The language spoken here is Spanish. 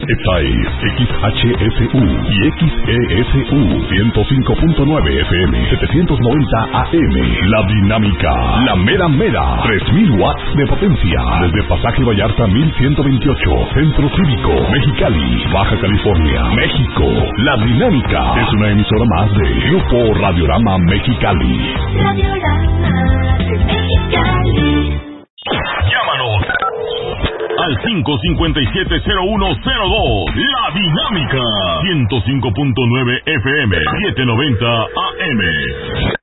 Esta es XHSU y XESU 105.9 FM, 790 AM. La Dinámica, la mera mera, 3000 watts de potencia. Desde Pasaje Vallarta 1128, Centro Cívico, Mexicali, Baja California, México. La Dinámica es una emisora más de Grupo Radiorama Mexicali. Radiorama de Mexicali. Llámanos al 557-0102. La Dinámica 105.9 FM, 790 AM.